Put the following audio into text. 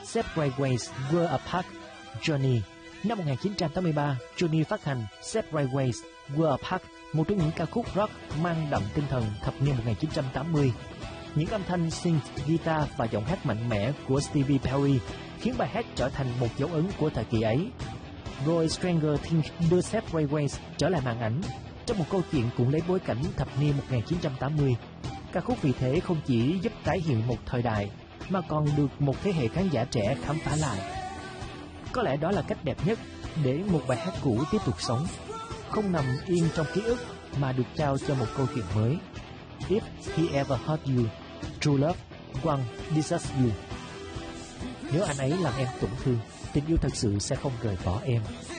Separate World Apart, Journey. Năm 1983, Johnny phát hành Separate World Apart, một trong những ca khúc rock mang đậm tinh thần thập niên 1980. Những âm thanh synth, guitar và giọng hát mạnh mẽ của Stevie Perry khiến bài hát trở thành một dấu ấn của thời kỳ ấy. Rồi Stranger Things đưa Separate trở lại màn ảnh trong một câu chuyện cũng lấy bối cảnh thập niên 1980. Ca khúc vì thế không chỉ giúp tái hiện một thời đại mà còn được một thế hệ khán giả trẻ khám phá lại. Có lẽ đó là cách đẹp nhất để một bài hát cũ tiếp tục sống, không nằm yên trong ký ức mà được trao cho một câu chuyện mới. If he ever hurt you, true love won't desert you. Nếu anh ấy làm em tổn thương, tình yêu thật sự sẽ không rời bỏ em.